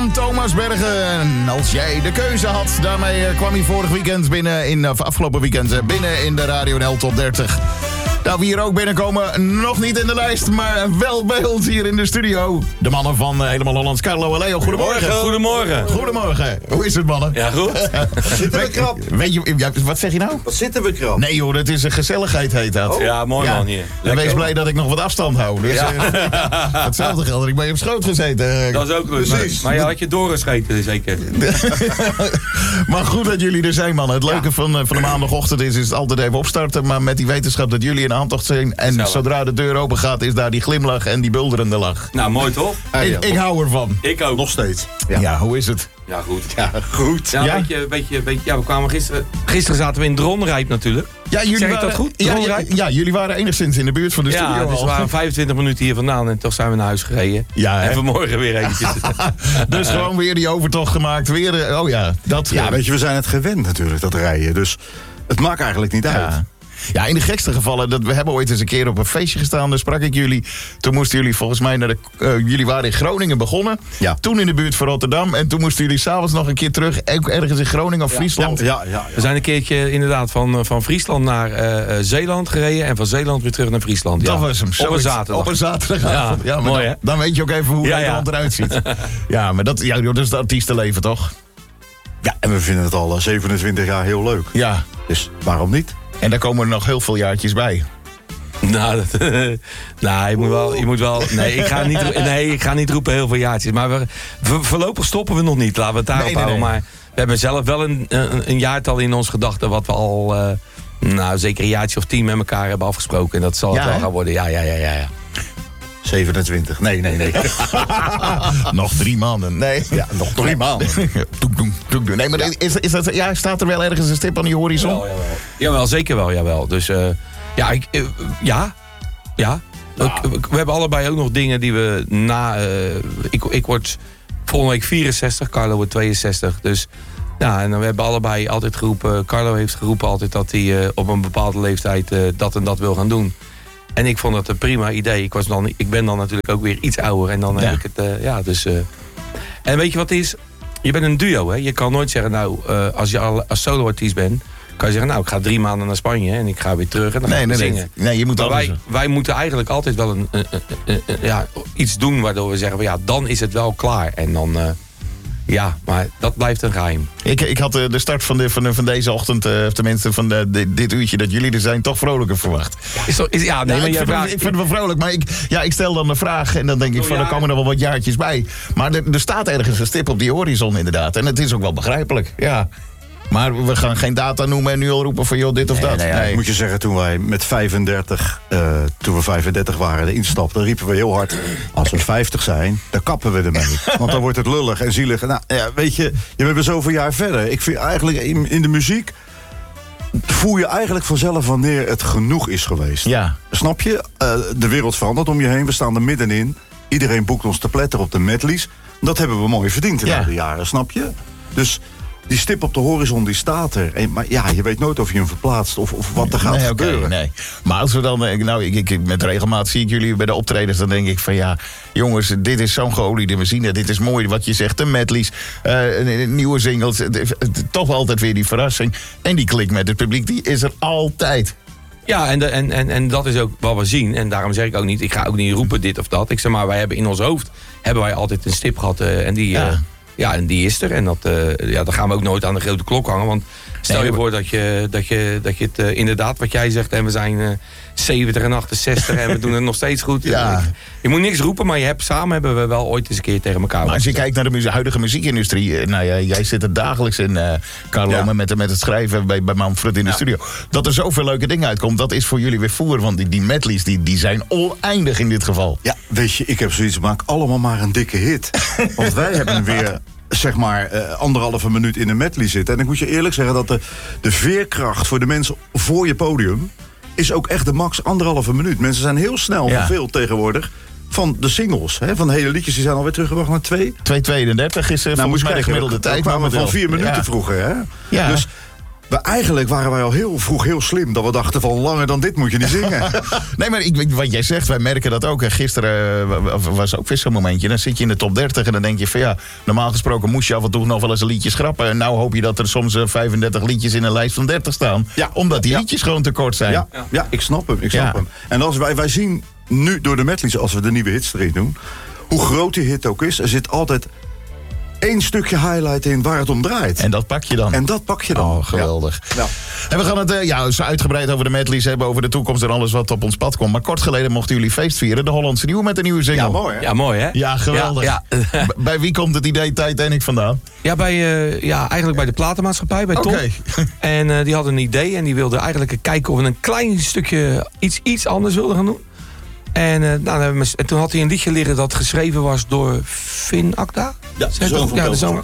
van Thomas Bergen. En als jij de keuze had, daarmee kwam hij afgelopen weekend binnen in de Radio NL Top 30. Nou, wie hier ook binnenkomen, nog niet in de lijst, maar wel bij ons hier in de studio. De mannen van Helemaal Hollands, Carlo en Leo. Goedemorgen. Goedemorgen. Goedemorgen. Hoe is het, mannen? Ja, goed. Zitten we krap? Weet je, wat zeg je nou? Wat zitten we krap? Nee joh, dat is een gezelligheid heet dat. Oh. Ja, mooi man hier. En wees blij dat ik nog wat afstand hou. Dus, hetzelfde geldt, ik ben je op schoot gezeten. Dat is ook leuk. Precies. Maar je had je doorgescheten zeker. Maar goed dat jullie er zijn, mannen. Het leuke van de maandagochtend is het altijd even opstarten. Maar met die wetenschap dat jullie in de aantocht zijn. En Zellig. Zodra de deur open gaat, is daar die glimlach en die bulderende lach. Nou, mooi toch? Ik hou ervan. Ik ook. Nog steeds. Ja, hoe is het? Ja, goed. Ja, goed. Ja, Ja? we kwamen gisteren zaten we in Dronrijp natuurlijk. Ja, jullie Zeg ik waren, dat goed? Ja, Dronrijp? ja, jullie waren enigszins in de buurt van de studio Ja, dus al. we waren 25 minuten hier vandaan en toch zijn we naar huis gereden. Ja, hè? En vanmorgen weer eventjes. Dus gewoon weer die overtocht gemaakt. Weer, Ja, weet je, we zijn het gewend natuurlijk, dat rijden. Dus het maakt eigenlijk niet uit. Ja. Ja, in de gekste gevallen, we hebben ooit eens een keer op een feestje gestaan, daar sprak ik jullie. Toen moesten jullie volgens mij jullie waren in Groningen begonnen. Ja. Toen in de buurt van Rotterdam. En toen moesten jullie s'avonds nog een keer terug, ergens in Groningen of Friesland. Ja. We zijn een keertje inderdaad van Friesland naar Zeeland gereden en van Zeeland weer terug naar Friesland. Dat Ja. was hem. Op zoiets. een zaterdag. Op een zaterdagavond. Ja, maar mooi, hè? dan weet je ook even hoe Ja, Nederland ja. eruit ziet. Ja, maar dat is het artiestenleven, toch? Ja, en we vinden het al 27 jaar heel leuk. Ja. Dus waarom niet? En daar komen er nog heel veel jaartjes bij. Nou, je moet wel. Nee, ik ga niet roepen heel veel jaartjes. Maar voorlopig stoppen we nog niet. Laten we het daarop houden. Nee. Maar we hebben zelf wel een jaartal in ons gedachten. Wat we al zeker een jaartje of 10 met elkaar hebben afgesproken. En dat zal het wel gaan worden. Ja. 27. Nee. Nog 3 maanden. Nee. Ja, nog 3 maanden. Doek. Nee, maar is dat, staat er wel ergens een stip aan die horizon? Jawel, zeker wel. Jawel. Dus ja. We hebben allebei ook nog dingen die we na... Ik word volgende week 64, Carlo wordt 62. Dus ja, en we hebben allebei altijd geroepen... Carlo heeft geroepen altijd dat hij op een bepaalde leeftijd dat en dat wil gaan doen. En ik vond dat een prima idee. Ik ben dan natuurlijk ook weer iets ouder. En dan heb ik het... En weet je wat het is? Je bent een duo, hè? Je kan nooit zeggen, als je als solo-artiest bent... kan je zeggen, ik ga 3 maanden naar Spanje... en ik ga weer terug en dan ga ik zingen. Nee, je moet maar wij moeten eigenlijk altijd wel iets doen... waardoor we zeggen, dan is het wel klaar. En dan... maar dat blijft een geheim. Ik had de start van deze ochtend, tenminste van dit uurtje dat jullie er zijn, toch vrolijker verwacht. Maar ik vind het wel vrolijk, maar ik stel dan een vraag en dan denk ik er komen er wel wat jaartjes bij. Maar er staat ergens een stip op die horizon inderdaad. En het is ook wel begrijpelijk, ja. Maar we gaan geen data noemen en nu al roepen van joh, dit of dat. Nee. Moet je zeggen, toen wij met 35, toen we 35 waren, de instapten, riepen we heel hard... als we 50 zijn, dan kappen we ermee. Want dan wordt het lullig en zielig. Nou, weet je, we hebben zoveel jaar verder. Ik vind eigenlijk in de muziek... voel je eigenlijk vanzelf wanneer het genoeg is geweest. Ja. Snap je? De wereld verandert om je heen. We staan er middenin. Iedereen boekt ons te pletter op de medleys. Dat hebben we mooi verdiend in de jaren, snap je? Dus... die stip op de horizon, die staat er. Maar je weet nooit of je hem verplaatst of wat er gaat gebeuren. Nee. Maar als we dan... met regelmaat zie ik jullie bij de optredens... dan denk ik van jongens, dit is zo'n geoliede machine. Dit is mooi wat je zegt, de medleys, nieuwe singles. Toch altijd weer die verrassing. En die klik met het publiek, die is er altijd. Ja, en dat is ook wat we zien. En daarom zeg ik ook niet, ik ga ook niet roepen dit of dat. Ik zeg maar, wij hebben in ons hoofd... hebben wij altijd een stip gehad en die... en die is er. En dat gaan we ook nooit aan de grote klok hangen. Want stel je voor dat je het inderdaad, wat jij zegt... en we zijn 70 en 68 en we doen het nog steeds goed. Ja. Je moet niks roepen, maar samen hebben we wel ooit eens een keer tegen elkaar... Maar als je kijkt naar de huidige muziekindustrie... jij zit er dagelijks in, Carlo, met het schrijven bij Manfred in de studio. Dat er zoveel leuke dingen uitkomt, dat is voor jullie weer voer. Want die medleys, die zijn oneindig in dit geval. Ja, weet je, ik heb zoiets, maak allemaal maar een dikke hit. Want wij hebben weer... zeg maar 1,5 minuut in een medley zitten. En ik moet je eerlijk zeggen dat de veerkracht voor de mensen voor je podium... is ook echt de max 1,5 minuut. Mensen zijn heel snel verveeld tegenwoordig van de singles. Hè? Van de hele liedjes, die zijn alweer teruggebracht naar 2. 2:32 is volgens mij de gemiddelde tijd. We kwamen van 4 minuten vroeger. Hè? Ja. Dus Eigenlijk waren wij al heel vroeg heel slim. Dat we dachten van langer dan dit moet je niet zingen. Nee, maar wat jij zegt, wij merken dat ook. Gisteren was ook weer zo'n momentje. Dan zit je in de top 30 en dan denk je van ja, normaal gesproken moest je af en toe nog wel eens een liedje schrappen. En nou hoop je dat er soms 35 liedjes in een lijst van 30 staan. Ja. Omdat die liedjes gewoon te kort zijn. Ja, ik snap hem. En als wij zien nu door de medleys, als we de nieuwe hits erin doen, hoe groot die hit ook is, er zit altijd 1 stukje highlight in waar het om draait. En dat pak je dan. Oh, geweldig. Ja. En we gaan het zo uitgebreid over de medleys hebben, over de toekomst en alles wat op ons pad komt. Maar kort geleden mochten jullie feest vieren. De Hollandse Nieuwe met een nieuwe single. Ja, mooi hè? Ja, mooi hè? Ja, geweldig. Ja. Bij wie komt het idee Titanic vandaan? Ja, eigenlijk bij de platenmaatschappij, bij Tom. En die hadden een idee en die wilden eigenlijk kijken of we een klein stukje iets anders wilden gaan doen. En toen had hij een liedje liggen dat geschreven was door Finn Akda. Ja, de zoon.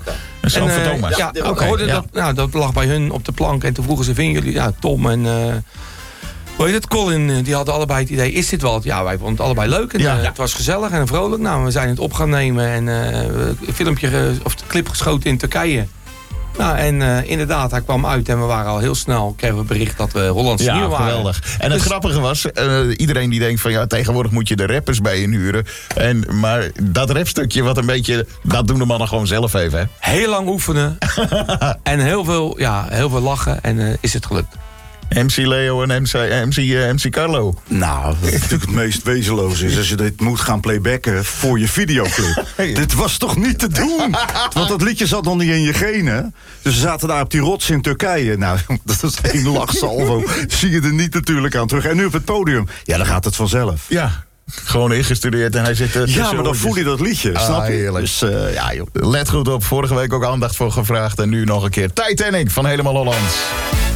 Dat lag bij hun op de plank. En toen vroegen ze, vinden jullie, Tom en Colin, die hadden allebei het idee, is dit wat? Ja, wij vonden het allebei leuk. En het was gezellig en vrolijk. Nou, we zijn het op gaan nemen en een clip geschoten in Turkije. Nou, en inderdaad, hij kwam uit en we waren al heel snel, kregen we bericht dat we Hollandse Nieuwe waren. Geweldig. En het grappige was, iedereen die denkt van tegenwoordig moet je de rappers bij je huren. Maar dat rapstukje wat een beetje, dat doen de mannen gewoon zelf even. Hè? Heel lang oefenen en heel veel lachen en is het gelukt. MC Leo en MC Carlo. Nou, dat is natuurlijk het meest wezenloos is als je dit moet gaan playbacken voor je videoclip. Dit was toch niet te doen? Want dat liedje zat nog niet in je genen. Dus we zaten daar op die rots in Turkije. Nou, dat is één lachsalvo. Zie je er niet natuurlijk aan terug. En nu op het podium, dan gaat het vanzelf. Ja. Gewoon ingestudeerd en hij zit maar dan voel je dat liedje, snap je? Heerlijk. Dus, joh. Let goed op, vorige week ook aandacht voor gevraagd. En nu nog een keer Titanic van Helemaal Hollands.